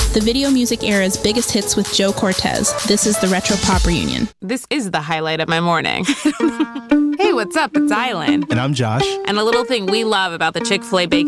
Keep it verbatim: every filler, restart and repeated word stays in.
The video music era's biggest hits with Joe Cortez. This is the Retro Pop Reunion. This is the highlight of my morning. Hey, what's up? It's Island. And I'm Josh. And a little thing we love about the Chick-fil-A Bake